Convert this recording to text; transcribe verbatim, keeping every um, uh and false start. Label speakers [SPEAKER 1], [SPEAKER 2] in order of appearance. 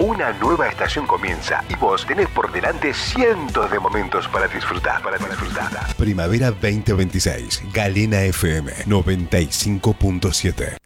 [SPEAKER 1] Una nueva estación comienza y vos tenés por delante cientos de momentos para disfrutar, para disfrutar.
[SPEAKER 2] Primavera veinte veintiséis, Galena F M noventa y cinco punto siete.